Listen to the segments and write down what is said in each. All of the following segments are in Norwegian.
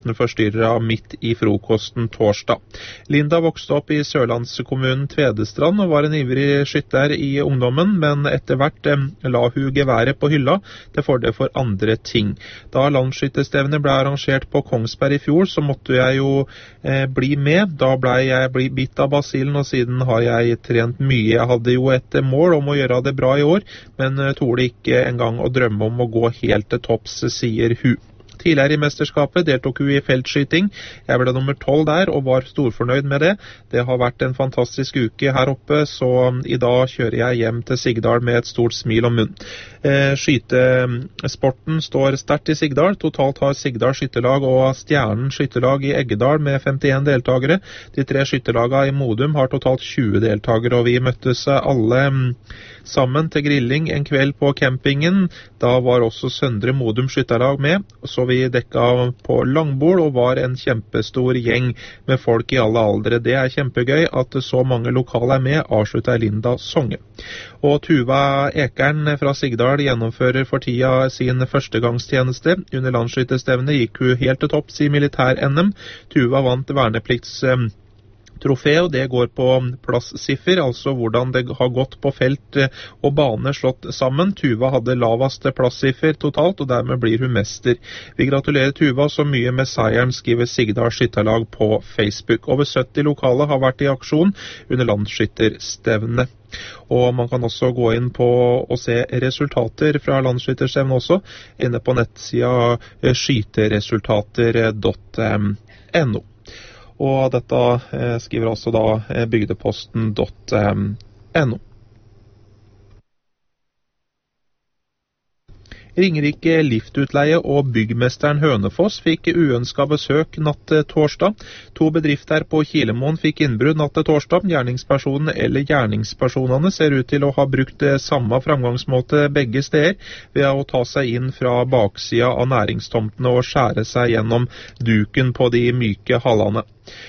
forstyrret midt i frokosten torsdag. Linda vokste opp i sørlandskommunen Tvedestrand og var en ivrig skytter i ungdommen, men etter hvert la hun geværet på hylla til fordel for andre ting. Da landsskytterstevnet ble arrangert på Kongsberg i fjor, så måtte jeg jo bli med. Da ble jeg bitt av basillen, og siden har jeg trent mye. Jeg hadde jo et mål om å gjøre det bra i år, men torde ikke engang å drømme om å gå helt til topps, sier hun. Tidligere i mesterskapet deltok hun i feltskyting. Jeg ble nummer 12 der og var storfornøyd med det. Det har vært en fantastisk uke her oppe, så i dag kjører jeg hjem til Sigdal med et stort smil om munnen. Skytesporten står sterkt i Sigdal. Totalt har Sigdal skytterlag og Stjernen skytterlag i Eggedal med 51 deltakere. De 3 skytterlagene i Modum har totalt 20 deltakere, og vi møttes alle sammen til grilling en kveld på campingen. Da var også Søndre Modum skytterlag med, så vi dekka på langbord og var en kjempestor gjeng med folk i alle aldre. Det er kjempegøy at så mange lokale er med, avslutter Linda Songe. Og Tuva Ekern fra Sigdal gjennomfører for tida sin førstegangstjeneste. Under landsskytterstevnet gikk hun helt til topps i militær-NM. Tuva vant verneplikts trofé, og det går på plasssiffer, altså hvordan det har gått på felt og bane slått sammen. Tuva hadde lavest plasssiffer totalt, og dermed blir hun mester. Vi gratulerer Tuva så mye med seieren, skriver Sigdal skytterlag på Facebook. Over 70 lokale har vært i aksjon under landsskytterstevnet. Og man kan også gå inn på og se resultater fra landsskytterstevnet også, inne på nettsida skyteresultater.no. Og dette skriver altså da bygdeposten.no. Ringerike liftutleie og byggmesteren Hønefoss fikk uønsket besøk natt torsdag. 2 bedrifter på Kilemoen fikk innbrudd natt torsdag. Gjerningspersonen eller gjerningspersonene ser ut til å ha brukt samme framgangsmåte begge steder, ved å ta seg inn fra baksida av næringstomtene og skjære seg gjennom duken på de myke hallene.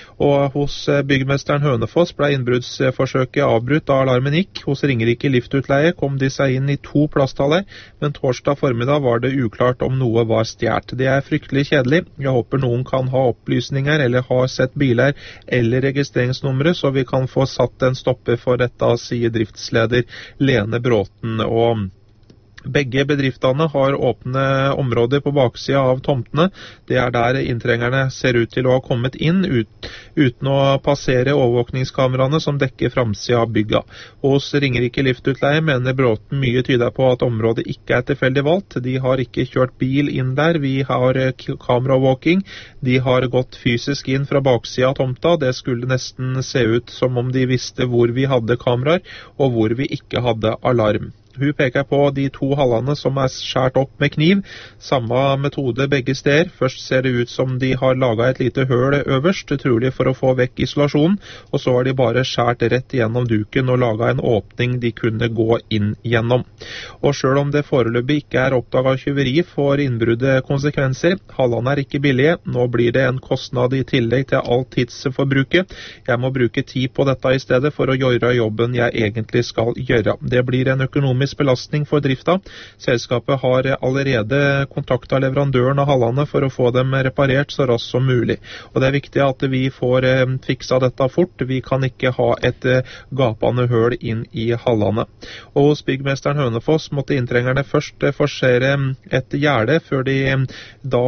Og hos byggmesteren Hønefoss ble innbruddsforsøket avbrutt da alarmen gikk. Hos Ringerike liftutleie kom de seg inn i 2 plasthaller, men torsdag formiddag var det uklart om noe var stjert. Det er fryktelig kjedelig. Jeg håper noen kan ha opplysninger eller har sett biler eller registreringsnumre, så vi kan få satt en stopper for dette, sier driftsleder Lene Bråten. Og begge bedriftene har åpne områder på baksida av tomtene. Det er der inntrengerne ser ut til å ha kommet inn uten å passere overvåkningskameraene som dekker framsida av bygga. Hos Ringerike liftutleie mener Bråten mye tyder på at området ikke er tilfeldig valgt. De har ikke kjørt bil inn der. Vi har kameraovervåking. De har gått fysisk inn fra baksida av tomta. Det skulle nesten se ut som om de visste hvor vi hadde kameraer og hvor vi ikke hadde alarm. Hun peker på de 2 hallene som er skjært opp med kniv. Samme metode begge steder. Først ser det ut som de har laget et lite høl øverst, trolig for å få vekk isolasjonen, og så har de bare skjært rett gjennom duken og laget en åpning de kunne gå inn gjennom. Og selv om det foreløpig ikke er oppdaget tyveri, får innbruddet konsekvenser. Hallene er ikke billige. Nå blir det en kostnad i tillegg til alt tidsforbruket. Jeg må bruke tid på dette i stedet for å gjøre jobben jeg egentlig skal gjøre. Det blir en økonomisk belastning for drifta. Selskapet har allerede kontaktet leverandøren av hallene for å få dem reparert så raskt som mulig. Og det er viktig at vi får fiksa dette fort. Vi kan ikke ha et gapende høl inn i hallene. Og hos byggmesteren Hønefoss måtte inntrengerne først forsere et gjerde før de da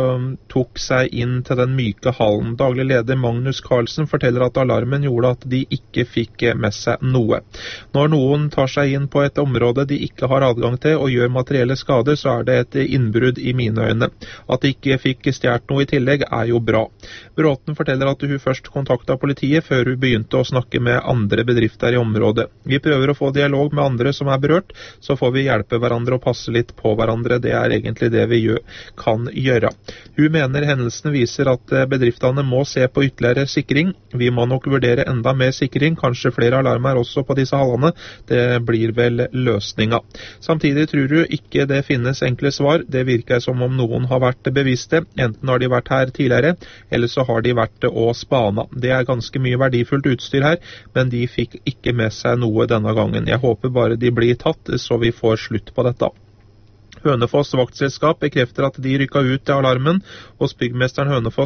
tok seg inn til den myke hallen. Daglig leder Magnus Carlsen forteller at alarmen gjorde at de ikke fikk med seg noe. Når noen tar seg inn på et område de ikke har adgang til og gjør materielle skader, så er det et innbrudd i mine øyne. At de ikke fikk stjert noe i tillegg er jo bra. Bråten forteller at hun først kontaktet politiet før hun begynte å snakke med andre bedrifter i området. Vi prøver å få dialog med andre som er berørt, så får vi hjelpe hverandre og passe litt på hverandre. Det er egentlig det vi kan gjøre. Hun mener hendelsen viser at bedriftene må se på ytterligere sikring. Vi må nok vurdere enda mer sikring, kanskje flere alarmer også på disse hallene. Det blir vel løsninga. Samtidig tror du ikke det finnes enkle svar. Det virker som om noen har vært bevisste. Enten har de vært her tidligere, eller så har de vært og spana. Det er ganske mye verdifullt utstyr her, men de fikk ikke med seg noe denne gangen. Jeg håper bare de blir tatt, så vi får slutt på dette. Hønefoss vaktselskap bekrefter at de rykket ut til alarmen hos byggmesteren Hønefoss